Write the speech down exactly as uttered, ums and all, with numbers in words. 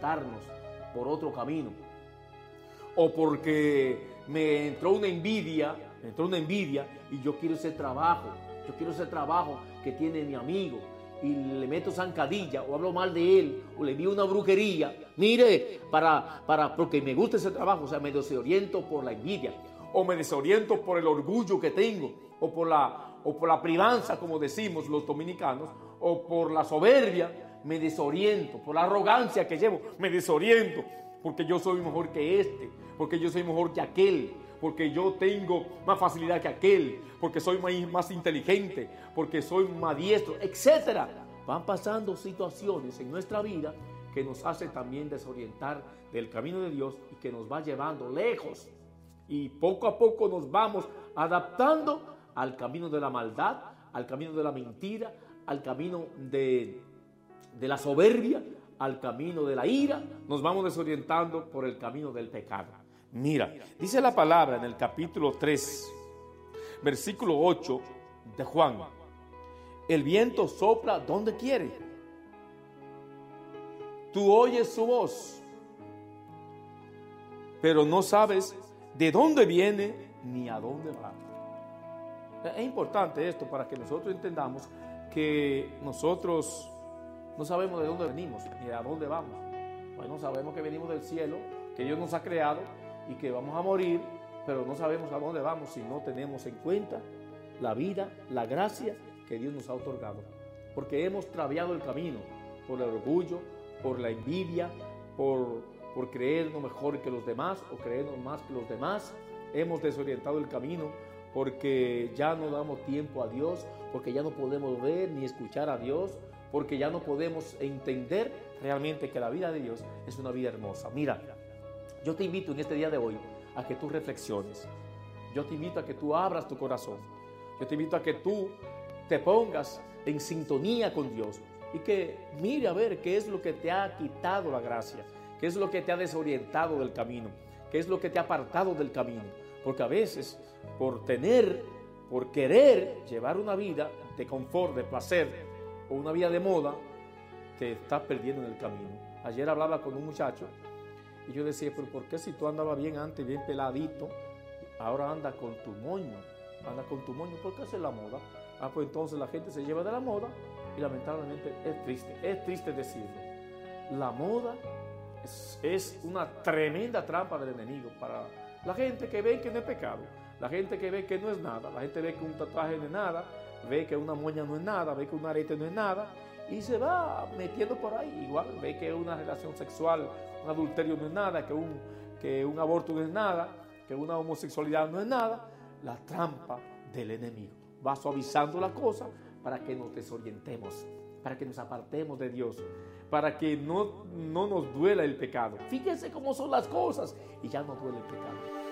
desorientarnos por otro camino. O porque me entró una envidia, me entró una envidia y yo quiero ese trabajo, yo quiero ese trabajo que tiene mi amigo y le meto zancadilla o hablo mal de él o le envío una brujería, mire, para, para, porque me gusta ese trabajo, o sea, me desoriento por la envidia o me desoriento por el orgullo que tengo o por la, o por la privanza, como decimos los dominicanos, o por la soberbia, me desoriento, por la arrogancia que llevo, me desoriento. Porque yo soy mejor que este, porque yo soy mejor que aquel, porque yo tengo más facilidad que aquel, porque soy más, más inteligente, porque soy más diestro, etcétera. Van pasando situaciones en nuestra vida que nos hace también desorientar del camino de Dios y que nos va llevando lejos. Y poco a poco nos vamos adaptando al camino de la maldad, al camino de la mentira, al camino de, de la soberbia, al camino de la ira, nos vamos desorientando por el camino del pecado. Mira, dice la palabra en el capítulo tres, versículo ocho de Juan: el viento sopla donde quiere, tú oyes su voz, pero no sabes de dónde viene ni a dónde va. Es importante esto para que nosotros entendamos que nosotros no sabemos de dónde venimos ni a dónde vamos. Bueno, sabemos que venimos del cielo, que Dios nos ha creado y que vamos a morir, pero no sabemos a dónde vamos si no tenemos en cuenta la vida, la gracia que Dios nos ha otorgado. Porque hemos traviado el camino por el orgullo, por la envidia, por, por creernos mejor que los demás o creernos más que los demás. Hemos desorientado el camino porque ya no damos tiempo a Dios, porque ya no podemos ver ni escuchar a Dios, porque ya no podemos entender realmente que la vida de Dios es una vida hermosa. Mira, yo te invito en este día de hoy a que tú reflexiones. Yo te invito a que tú abras tu corazón. Yo te invito a que tú te pongas en sintonía con Dios y que mire a ver qué es lo que te ha quitado la gracia, qué es lo que te ha desorientado del camino, qué es lo que te ha apartado del camino. Porque a veces, por tener, por querer llevar una vida de confort, de placer, o una vida de moda, te estás perdiendo en el camino. Ayer hablaba con un muchacho y yo decía, pero ¿por qué si tú andabas bien antes, bien peladito, ahora anda con tu moño? Anda con tu moño, ¿por qué es la moda? Ah, pues entonces la gente se lleva de la moda y lamentablemente es triste, es triste decirlo. La moda es, es una tremenda trampa del enemigo para la gente que ve que no es pecado, la gente que ve que no es nada, la gente ve que un tatuaje no es nada, ve que una moña no es nada, ve que un arete no es nada y se va metiendo por ahí. Igual ve que una relación sexual, un adulterio no es nada, que un, que un aborto no es nada, que una homosexualidad no es nada. La trampa del enemigo va suavizando la cosa para que nos desorientemos, para que nos apartemos de Dios, para que no, no nos duela el pecado. Fíjense cómo son las cosas y ya no duele el pecado.